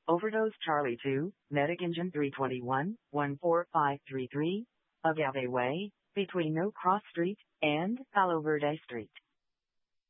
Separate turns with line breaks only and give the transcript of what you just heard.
Overdose Charlie 2, Medic Engine 321, 14533, Agave Way, between No Cross Street and Palo Verde Street.